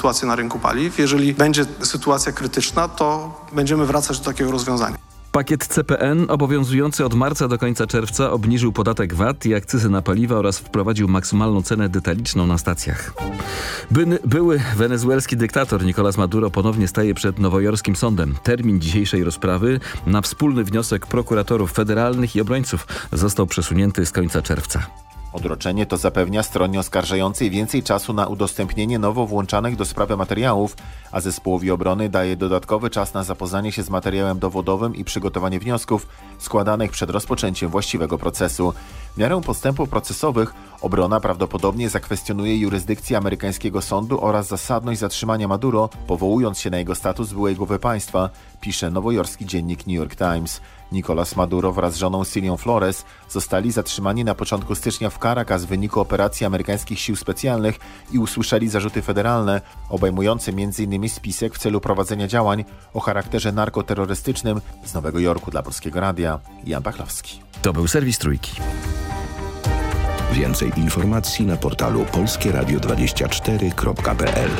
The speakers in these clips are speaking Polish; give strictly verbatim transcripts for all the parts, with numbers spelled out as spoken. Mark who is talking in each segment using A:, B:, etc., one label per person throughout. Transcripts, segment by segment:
A: sytuację na rynku paliw. Jeżeli będzie sytuacja krytyczna, to będziemy wracać do takiego rozwiązania.
B: Pakiet C P N obowiązujący od marca do końca czerwca obniżył podatek V A T i akcyzy na paliwa oraz wprowadził maksymalną cenę detaliczną na stacjach. By, były wenezuelski dyktator Nicolás Maduro ponownie staje przed nowojorskim sądem. Termin dzisiejszej rozprawy na wspólny wniosek prokuratorów federalnych i obrońców został przesunięty z końca czerwca.
C: Odroczenie to zapewnia stronie oskarżającej więcej czasu na udostępnienie nowo włączanych do sprawy materiałów, a zespołowi obrony daje dodatkowy czas na zapoznanie się z materiałem dowodowym i przygotowanie wniosków składanych przed rozpoczęciem właściwego procesu. W miarę postępów procesowych obrona prawdopodobnie zakwestionuje jurysdykcję amerykańskiego sądu oraz zasadność zatrzymania Maduro, powołując się na jego status byłej głowy państwa, pisze nowojorski dziennik New York Times. Nicolás Maduro wraz z żoną Cilią Flores zostali zatrzymani na początku stycznia w Caracas w wyniku operacji amerykańskich sił specjalnych i usłyszeli zarzuty federalne, obejmujące między innymi spisek w celu prowadzenia działań o charakterze narkoterrorystycznym. Z Nowego Jorku dla Polskiego Radia, Jan Pachlowski.
B: To był serwis Trójki.
D: Więcej informacji na portalu polskie radio dwadzieścia cztery kropka p l.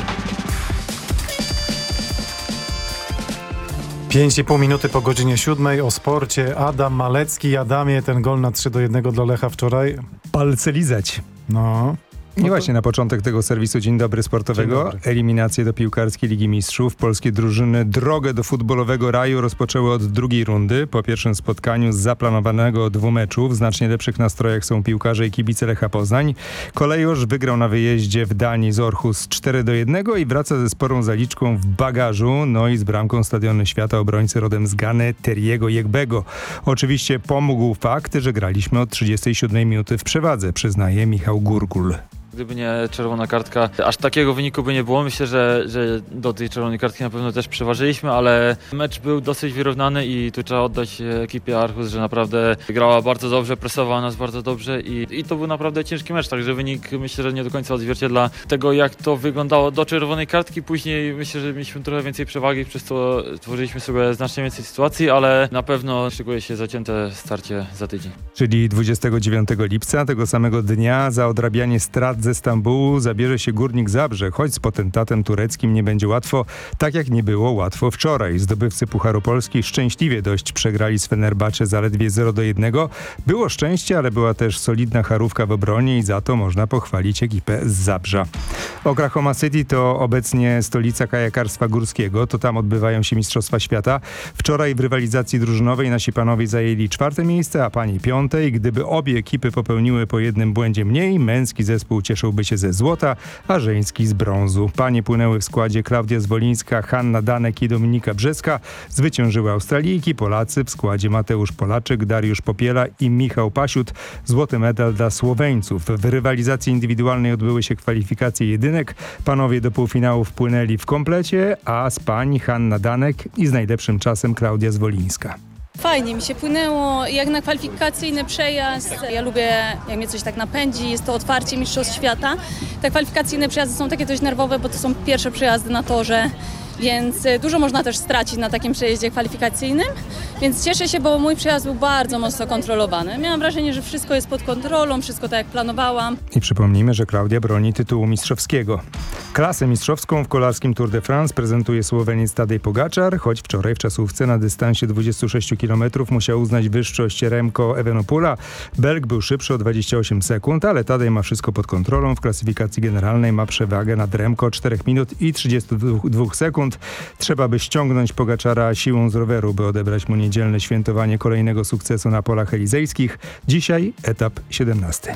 E: Pięć i pół minuty po godzinie siódmej o sporcie. Adam Malecki. Adamie, ten gol na trzy do jednego dla Lecha wczoraj.
F: Palce lizać.
E: No.
F: I właśnie na początek tego serwisu Dzień Dobry Sportowego.
E: Dzień dobry.
F: Eliminacje do piłkarskiej Ligi Mistrzów. Polskie drużyny drogę do futbolowego raju rozpoczęły od drugiej rundy. Po pierwszym spotkaniu z zaplanowanego dwóch meczów w znacznie lepszych nastrojach są piłkarze i kibice Lecha Poznań. Kolejorz wygrał na wyjeździe w Danii z Orhus cztery do jednego i wraca ze sporą zaliczką w bagażu. No i z bramką Stadiony Świata obrońcy rodem z Gany Teriego Jegbego. Oczywiście pomógł fakt, że graliśmy od trzydziestej siódmej minuty w przewadze, przyznaje Michał Gurgul.
G: Gdyby nie czerwona kartka, aż takiego wyniku by nie było. Myślę, że, że do tej czerwonej kartki na pewno też przeważyliśmy, ale mecz był dosyć wyrównany i tu trzeba oddać ekipie Arhus, że naprawdę grała bardzo dobrze, presowała nas bardzo dobrze i, i to był naprawdę ciężki mecz, także wynik myślę, że nie do końca odzwierciedla tego, jak to wyglądało do czerwonej kartki. Później myślę, że mieliśmy trochę więcej przewagi, przez to tworzyliśmy sobie znacznie więcej sytuacji, ale na pewno szykuje się zacięte starcie za tydzień.
F: Czyli dwudziestego dziewiątego lipca, tego samego dnia, za odrabianie strat ze Stambułu zabierze się Górnik Zabrze, choć z potentatem tureckim nie będzie łatwo, tak jak nie było łatwo wczoraj. Zdobywcy Pucharu Polski szczęśliwie dość przegrali z Fenerbahce zaledwie zero do jednego. Było szczęście, ale była też solidna charówka w obronie i za to można pochwalić ekipę z Zabrza. Oklahoma City to obecnie stolica kajakarstwa górskiego, to tam odbywają się Mistrzostwa Świata. Wczoraj w rywalizacji drużynowej nasi panowie zajęli czwarte miejsce, a panie piąte i gdyby obie ekipy popełniły po jednym błędzie mniej, męski zespół cieszyłby się ze złota, a żeński z brązu. Panie płynęły w składzie Klaudia Zwolińska, Hanna Danek i Dominika Brzeska. Zwyciężyły Australijki, Polacy w składzie Mateusz Polaczek, Dariusz Popiela i Michał Pasiut. Złoty medal dla Słoweńców. W rywalizacji indywidualnej odbyły się kwalifikacje jedynek. Panowie do półfinału wpłynęli w komplecie, a z pań Hanna Danek i z najlepszym czasem Klaudia Zwolińska.
H: Fajnie mi się płynęło, jak na kwalifikacyjny przejazd. Ja lubię, jak mnie coś tak napędzi, jest to otwarcie Mistrzostw Świata. Te kwalifikacyjne przejazdy są takie dość nerwowe, bo to są pierwsze przejazdy na torze, więc dużo można też stracić na takim przejeździe kwalifikacyjnym. Więc cieszę się, bo mój przejazd był bardzo mocno kontrolowany. Miałam wrażenie, że wszystko jest pod kontrolą, wszystko tak jak planowałam.
F: I przypomnijmy, że Klaudia broni tytułu mistrzowskiego. Klasę mistrzowską w kolarskim Tour de France prezentuje Słoweniec Tadej Pogačar, choć wczoraj w czasówce na dystansie dwudziestu sześciu kilometrów musiał uznać wyższość Remco Evenepoela. Belg był szybszy o dwadzieścia osiem sekund, ale Tadej ma wszystko pod kontrolą. W klasyfikacji generalnej ma przewagę nad Remco czterech minut i trzydziestu dwóch sekund. Trzeba by ściągnąć Pogačara siłą z roweru, by odebrać mu niedzielne świętowanie kolejnego sukcesu na polach elizejskich. Dzisiaj etap siedemnasty.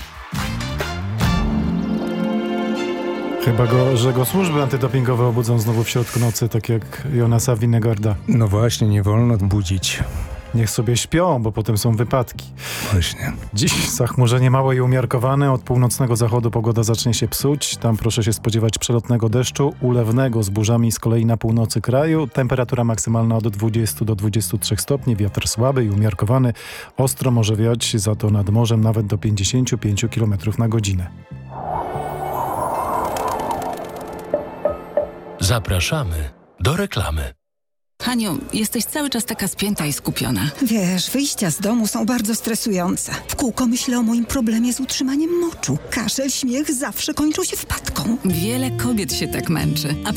E: Chyba go, że go służby antydopingowe obudzą znowu w środku nocy, tak jak Jonasa Wingegaarda.
F: No właśnie, nie wolno budzić.
E: Niech sobie śpią, bo potem są wypadki.
F: Właśnie.
E: Dziś zachmurzenie małe i umiarkowane. Od północnego zachodu pogoda zacznie się psuć. Tam proszę się spodziewać przelotnego deszczu, ulewnego z burzami z kolei na północy kraju. Temperatura maksymalna od dwudziestu do dwudziestu trzech stopni. Wiatr słaby i umiarkowany. Ostro może wiać za to nad morzem nawet do pięćdziesięciu pięciu kilometrów na godzinę.
D: Zapraszamy do reklamy.
I: Haniu, jesteś cały czas taka spięta i skupiona.
J: Wiesz, wyjścia z domu są bardzo stresujące. W kółko myślę o moim problemie z utrzymaniem moczu. Kaszel, śmiech zawsze kończą się wpadką.
I: Wiele kobiet się tak męczy. A